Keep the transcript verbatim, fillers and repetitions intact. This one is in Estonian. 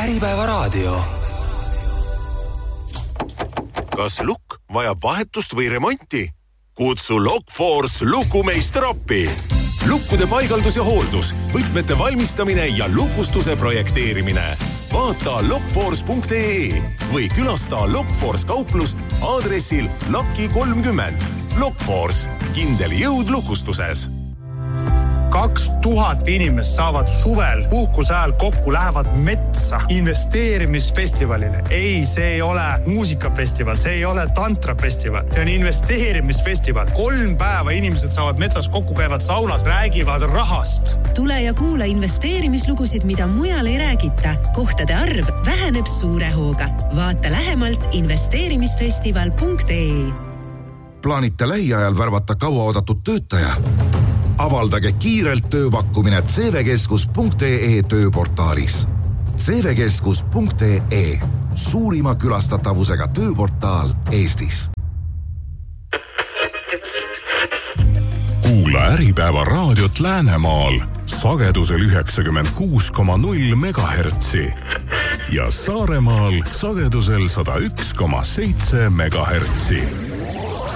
Äripäeva raadio. Kas lukk vajab vahetust või remonti? Kutsu Lockforce lukumeister appi. Lukkude paigaldus ja hooldus, võtmete valmistamine ja lukustuse projekteerimine. Vaata lockforce punkt ee või külasta Lockforce kauplust aadressil Laki kolmkümmend. Lockforce, kindel jõud lukustuses. Kaks tuhat inimest saavad suvel puhkuse ajal kokku, lähevad metsa investeerimisfestivalile. Ei, see ei ole muusikafestival, see ei ole tantrafestival, see on investeerimisfestival. Kolm päeva inimesed saavad metsas kokku, käivad saunas, räägivad rahast. Tule ja kuula investeerimislugusid, mida mujal ei räägita. Kohtade arv väheneb suure hooga. Vaata lähemalt investeerimisfestival punkt ee. Plaanite lähiajal värvata kauaoodatud töötaja? Avaldage kiirelt tööpakkumine c v keskus punkt ee tööportaalis. c v keskus punkt ee, suurima külastatavusega tööportaal Eestis. Kuula Äripäeva raadiot Läänemaal sagedusel üheksakümmend kuus koma null megahertsi ja Saaremaal sagedusel sada üks koma seitse megahertsi.